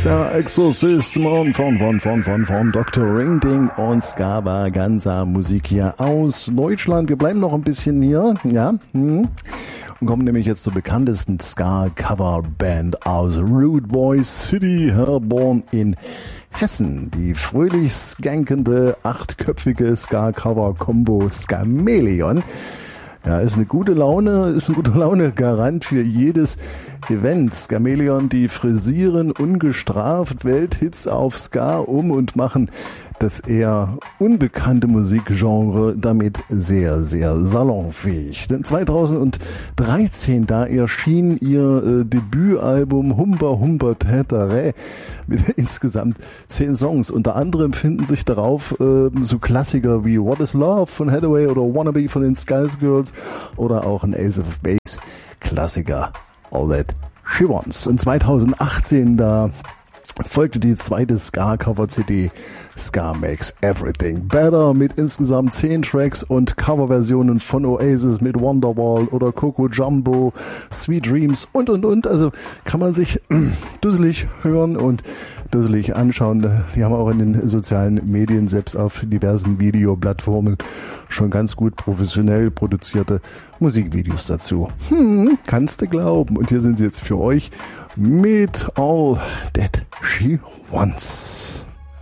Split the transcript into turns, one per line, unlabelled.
Der Exorcist von Dr. Ringding und Skavaganza Musik hier aus Deutschland. Wir bleiben noch ein bisschen hier, ja, und kommen nämlich jetzt zur bekanntesten Ska-Cover-Band aus Rude Boy City, Herborn in Hessen. Die fröhlich skankende, 8-köpfige Ska-Cover-Kombo Skameleon. Ja, ist ein guter Laune Garant für jedes Event. Skameleon, die frisieren ungestraft Welthits auf Ska und machen das eher unbekannte Musikgenre damit sehr, sehr salonfähig. Denn 2013, da erschien ihr Debütalbum Humber Humber Tätere mit insgesamt 10 Songs. Unter anderem finden sich darauf so Klassiker wie What is Love von Hathaway oder Wannabe von den Skies Girls oder auch ein Ace of Base Klassiker All That She Wants. Und 2018, da folgte die zweite Ska-Cover-CD Ska Makes Everything Better mit insgesamt 10 Tracks und Coverversionen von Oasis mit Wonderwall oder Coco Jumbo, Sweet Dreams und. Also kann man sich dusselig hören und dusselig anschauen. Die haben auch in den sozialen Medien, selbst auf diversen Videoplattformen, schon ganz gut professionell produzierte Musikvideos dazu. Kannst du glauben. Und hier sind sie jetzt für euch mit All That She Wants.